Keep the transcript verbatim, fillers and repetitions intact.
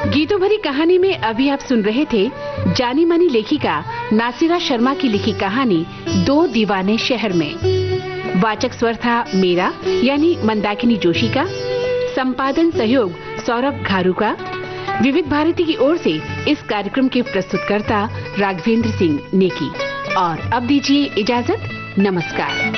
गीतों भरी कहानी में अभी आप सुन रहे थे जानी मानी लेखिका नासिरा शर्मा की लिखी कहानी दो दीवाने शहर में। वाचक स्वर था मेरा यानी मंदाकिनी जोशी का। संपादन सहयोग सौरभ घारू का। विविध भारती की ओर से इस कार्यक्रम के प्रस्तुतकर्ता राघवेंद्र सिंह नेकी। और अब दीजिए इजाजत। नमस्कार।